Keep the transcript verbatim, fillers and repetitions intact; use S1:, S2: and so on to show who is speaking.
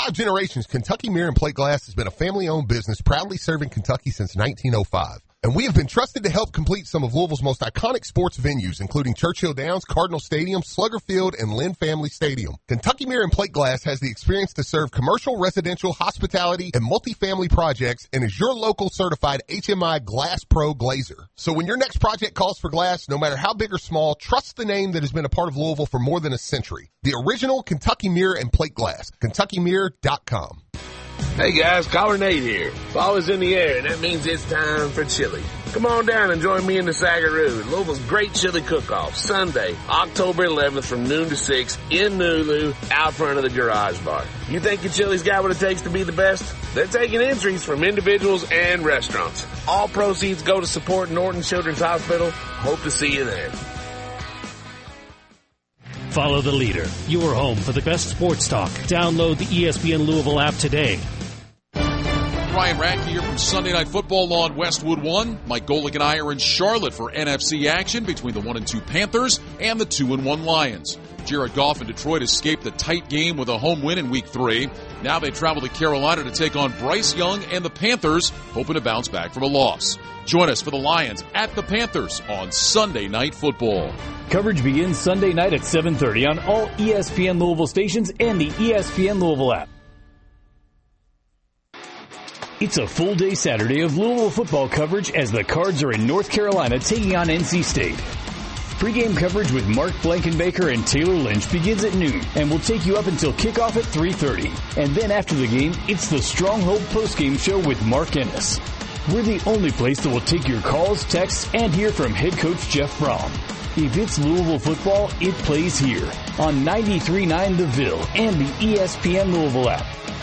S1: five generations, Kentucky Mirror and Plate Glass has been a family-owned business proudly serving Kentucky since nineteen oh five. And we have been trusted to help complete some of Louisville's most iconic sports venues, including Churchill Downs, Cardinal Stadium, Slugger Field, and Lynn Family Stadium. Kentucky Mirror and Plate Glass has the experience to serve commercial, residential, hospitality, and multifamily projects and is your local certified H M I Glass Pro glazer. So when your next project calls for glass, no matter how big or small, trust the name that has been a part of Louisville for more than a century. The original Kentucky Mirror and Plate Glass. Kentucky Mirror dot com.
S2: Hey guys, Caller Nate here. Fall is in the air, and that means it's time for chili. Come on down and join me in the Sagaroos, Louisville's great chili cook-off, Sunday, October eleventh from noon to six in Nulu, out front of the Garage Bar. You think your chili's got what it takes to be the best? They're taking entries from individuals and restaurants. All proceeds go to support Norton Children's Hospital. Hope to see you there.
S3: Follow the leader. Your home for the best sports talk. Download the E S P N Louisville app today.
S4: Ryan Radke here from Sunday Night Football on Westwood One. Mike Golick and I are in Charlotte for N F C action between the one and two Panthers and the two and one Lions. Jared Goff and Detroit escaped the tight game with a home win in week three. Now they travel to Carolina to take on Bryce Young and the Panthers, hoping to bounce back from a loss. Join us for the Lions at the Panthers on Sunday Night Football.
S5: Coverage begins Sunday night at seven thirty on all E S P N Louisville stations and the E S P N Louisville app. It's a full day Saturday of Louisville football coverage as the Cards are in North Carolina taking on N C State. Pre-game coverage with Mark Blankenbaker and Taylor Lynch begins at noon and will take you up until kickoff at three thirty. And then after the game, it's the Stronghold postgame show with Mark Ennis. We're the only place that will take your calls, texts, and hear from head coach Jeff Brom. If it's Louisville football, it plays here on ninety-three point nine The Ville and the E S P N Louisville app.